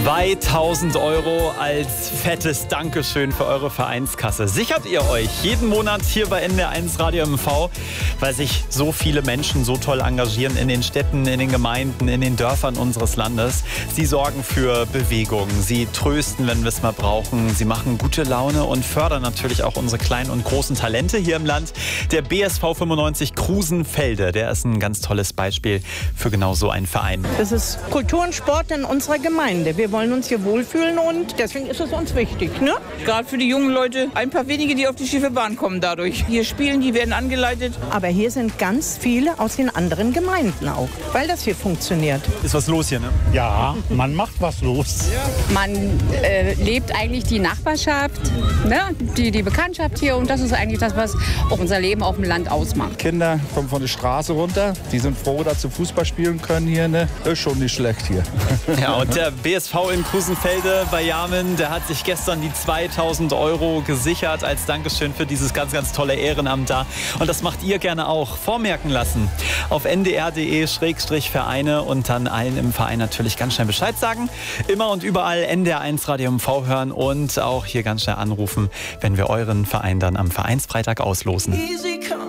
2.000 € als fettes Dankeschön für eure Vereinskasse. Sichert ihr euch jeden Monat hier bei NDR1 Radio MV, weil sich so viele Menschen so toll engagieren in den Städten, in den Gemeinden, in den Dörfern unseres Landes. Sie sorgen für Bewegung, sie trösten, wenn wir es mal brauchen. Sie machen gute Laune und fördern natürlich auch unsere kleinen und großen Talente hier im Land. Der BSV 95 Krusenfelde, der ist ein ganz tolles Beispiel für genau so einen Verein. Das ist Kultur und Sport in unserer Gemeinde. Wir wollen uns hier wohlfühlen und deswegen ist es uns wichtig, ne? Gerade für die jungen Leute, ein paar wenige, die auf die schiefe Bahn kommen dadurch. Hier spielen, die werden angeleitet. Aber hier sind ganz viele aus den anderen Gemeinden auch, weil das hier funktioniert. Ist was los hier, ne? Ja, man macht was los. Man lebt eigentlich die Nachbarschaft, ne? die Bekanntschaft hier und das ist eigentlich das, was auch unser Leben auf dem Land ausmacht. Kinder kommen von der Straße runter, die sind froh, dass sie Fußball spielen können hier. Ne? Ist schon nicht schlecht hier. Ja, und der BSV in Krusenfelde bei Jamin, der hat sich gestern die 2.000 € gesichert als Dankeschön für dieses ganz, ganz tolle Ehrenamt da. Und das macht ihr gerne auch. Vormerken lassen auf ndr.de/Vereine und dann allen im Verein natürlich ganz schnell Bescheid sagen. Immer und überall NDR1 Radio MV hören und auch hier ganz schnell anrufen, wenn wir euren Verein dann am Vereinsfreitag auslosen.